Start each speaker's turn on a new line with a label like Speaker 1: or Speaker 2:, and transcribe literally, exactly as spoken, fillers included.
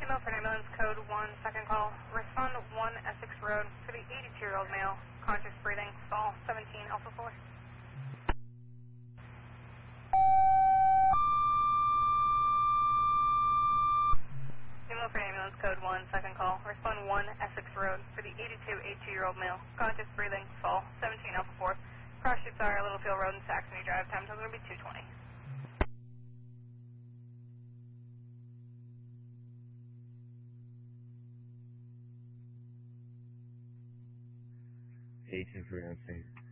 Speaker 1: Email for an ambulance, code one, second call. Respond one Essex Road for the eighty-two-year-old male, conscious breathing, stall seventeen Alpha four. Email for an ambulance, code one, second call. Respond one Essex Road for the eighty-two, eighty-two-year-old male, conscious breathing, stall seventeen Alpha four. Crash Street Sire, Littlefield Road in Saxony Drive. Time till going to be two twenty.
Speaker 2: eighteen for Nancy.